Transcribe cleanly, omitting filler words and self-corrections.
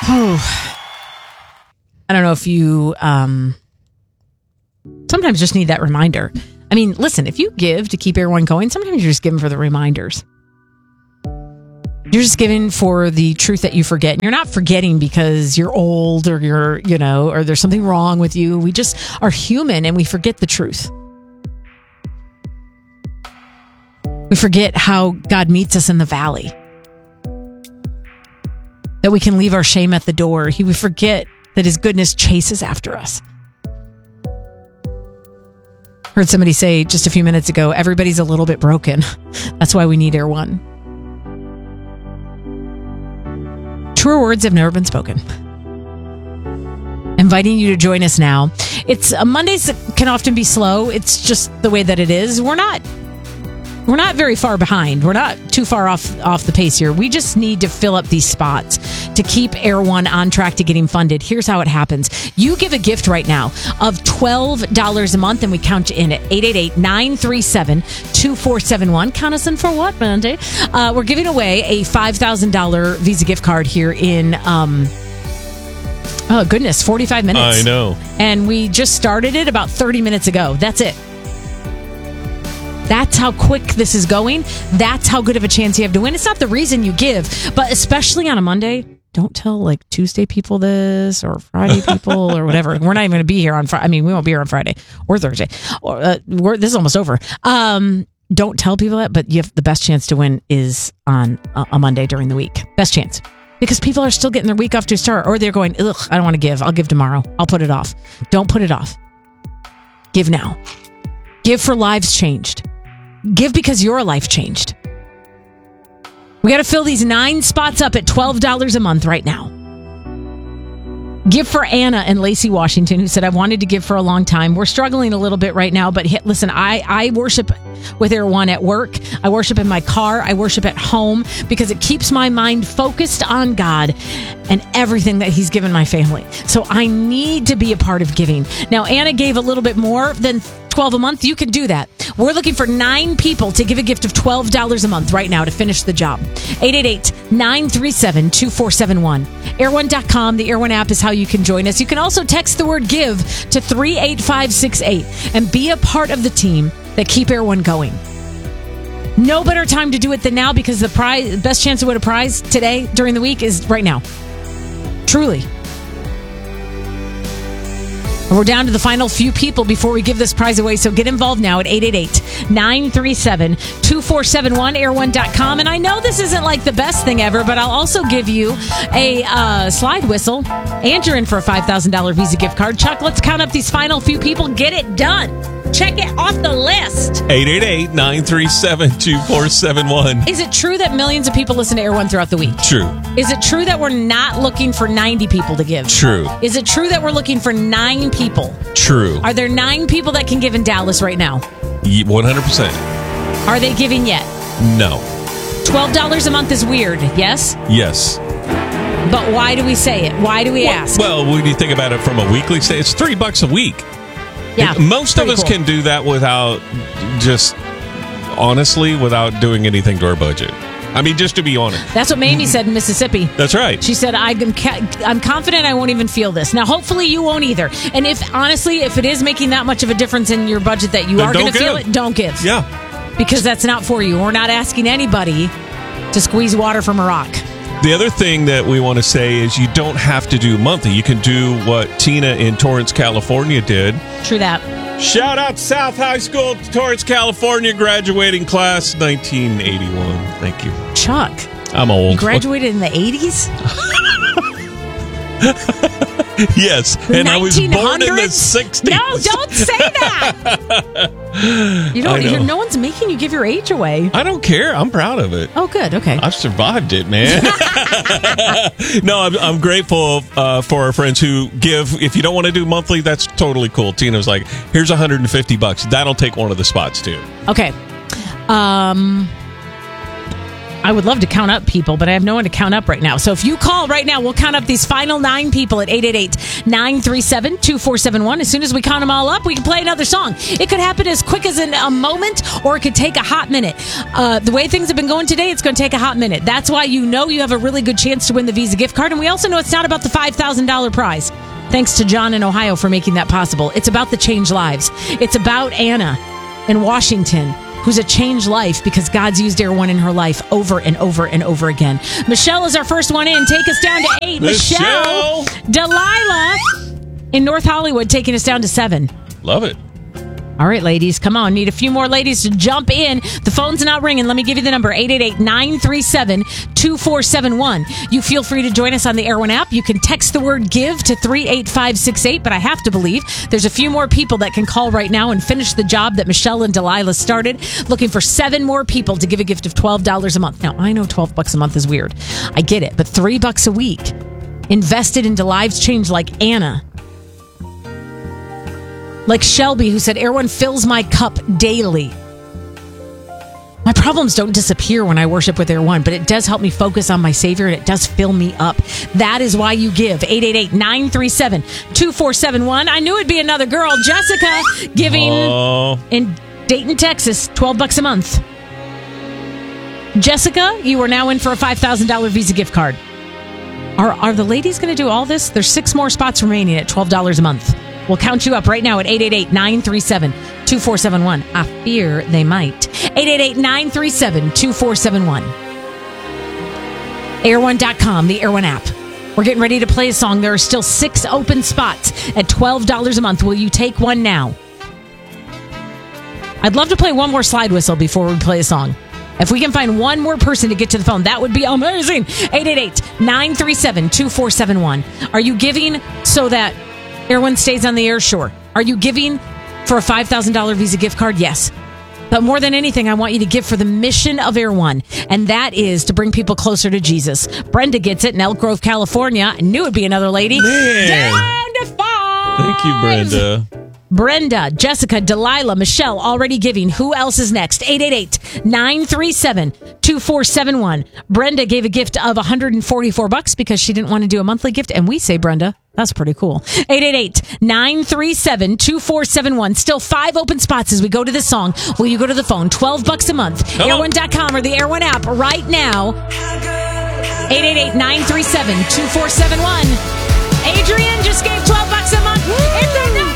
I don't know if you sometimes just need that reminder. I mean, listen, if you give to keep everyone going, sometimes you're just giving for the reminders. You're just giving for the truth that you forget. And you're not forgetting because you're old or you're, or there's something wrong with you. We just are human and we forget the truth. We forget how God meets us in the valley. That we can leave our shame at the door. We forget that his goodness chases after us. Heard somebody say just a few minutes ago, everybody's a little bit broken. That's why we need Air One. Truer words have never been spoken. Inviting you to join us now. It's Mondays can often be slow. It's just the way that it is. We're not very far behind. We're not too far off the pace here. We just need to fill up these spots to keep Air One on track to getting funded. Here's how it happens. You give a gift right now of $12 a month, and we count you in at 888-937-2471. Count us in for what, Monday? We're giving away a $5,000 Visa gift card here in 45 minutes. I know. And we just started it about 30 minutes ago. That's it. That's how quick this is going. That's how good of a chance you have to win. It's not the reason you give, but especially on a Monday, don't tell Tuesday people this or Friday people or whatever. We're not even going to be here on Friday. I mean, we won't be here on Friday or Thursday. Or this is almost over. Don't tell people that, but you have the best chance to win is on a Monday during the week. Best chance. Because people are still getting their week off to a start, or they're going, ugh, I don't want to give. I'll give tomorrow. I'll put it off. Don't put it off. Give now. Give for lives changed. Give because your life changed. We got to fill these 9 spots up at $12 a month right now. Give for Anna and Lacey Washington, who said, I wanted to give for a long time. We're struggling a little bit right now, but listen, I worship with Air One at work. I worship in my car. I worship at home because it keeps my mind focused on God and everything that he's given my family. So I need to be a part of giving. Now, Anna gave a little bit more than $12 a month. You can do that. We're looking for 9 people to give a gift of $12 a month right now to finish the job. 888-937-2471. Air1.com. The Air One app is how you can join us. You can also text the word give to 38568 and be a part of the team that keep Air One going. No better time to do it than now because the best chance to win a prize today during the week is right now. Truly. And we're down to the final few people before we give this prize away, so get involved now at 888-937-2471, air1.com. And I know this isn't the best thing ever, but I'll also give you a slide whistle, and you're in for a $5,000 Visa gift card. Chuck, let's count up these final few people. Get it done. Check it off the list. 888-937-2471. Is it true that millions of people listen to Air One throughout the week? True. Is it true that we're not looking for 90 people to give? True. Is it true that we're looking for 9 people? True. Are there 9 people that can give in Dallas right now? 100%. Are they giving yet? No. $12 a month is weird, yes? Yes. But why do we say it? Why do we ask? Well, when you think about it from a weekly standpoint, it's $3 a week. Yeah, most of us can do that without without doing anything to our budget. I mean, just to be honest. That's what Mamie said in Mississippi. That's right. She said, I'm confident I won't even feel this. Now, hopefully you won't either. And if it is making that much of a difference in your budget that you are going to feel it, don't give. Yeah. Because that's not for you. We're not asking anybody to squeeze water from a rock. The other thing that we want to say is you don't have to do monthly. You can do what Tina in Torrance, California did. True that. Shout out South High School, Torrance, California, graduating class 1981. Thank you. Chuck. I'm old. You graduated in the 80s? Yes, and I was born in the 60s. No, don't say that. No one's making you give your age away. I don't care. I'm proud of it. Oh, good. Okay. I've survived it, man. No, I'm grateful for our friends who give. If you don't want to do monthly, that's totally cool. Tina's like, here's $150. That'll take one of the spots too. Okay. I I would love to count up people, but I have no one to count up right now. So if you call right now, we'll count up these final 9 people at 888-937-2471. As soon as we count them all up, we can play another song. It could happen as quick as in a moment, or it could take a hot minute. The way things have been going today, it's going to take a hot minute. That's why you have a really good chance to win the Visa gift card. And we also know it's not about the $5,000 prize. Thanks to John in Ohio for making that possible. It's about the changed lives. It's about Anna in Washington, who's a changed life because God's used Air One in her life over and over and over again. Michelle is our first one in. Take us down to 8. Michelle. Delilah in North Hollywood taking us down to 7. Love it. All right, ladies, come on. Need a few more ladies to jump in. The phone's not ringing. Let me give you the number, 888-937-2471. You feel free to join us on the Air One app. You can text the word GIVE to 38568, but I have to believe there's a few more people that can call right now and finish the job that Michelle and Delilah started, looking for 7 more people to give a gift of $12 a month. Now, I know $12 a month is weird. I get it, but $3 a week invested into lives changed like Anna. Like Shelby, who said, Air One fills my cup daily. My problems don't disappear when I worship with Air One, but it does help me focus on my Savior, and it does fill me up. That is why you give. 888-937-2471. I knew it'd be another girl. Jessica giving in Dayton, Texas, $12 a month. Jessica, you are now in for a $5,000 Visa gift card. Are the ladies going to do all this? There's 6 more spots remaining at $12 a month. We'll count you up right now at 888-937-2471. I fear they might. 888-937-2471. Air1.com, the Air One app. We're getting ready to play a song. There are still 6 open spots at $12 a month. Will you take one now? I'd love to play one more slide whistle before we play a song. If we can find one more person to get to the phone, that would be amazing. 888-937-2471. Are you giving so that Air One stays on the air? Sure. Are you giving for a $5,000 Visa gift card? Yes. But more than anything, I want you to give for the mission of Air One, and that is to bring people closer to Jesus. Brenda gets it in Elk Grove, California. I knew it'd be another lady. Man. Down to 5. Thank you, Brenda. Brenda, Jessica, Delilah, Michelle already giving. Who else is next? 888-937-2471. Brenda gave a gift of $144 because she didn't want to do a monthly gift. And we say, Brenda, that's pretty cool. 888-937-2471. Still 5 open spots as we go to this song. Will you go to the phone? $12 a month. Air1.com or the Air One app right now. 888-937-2471. Adrian just gave $12 a month. It's enough.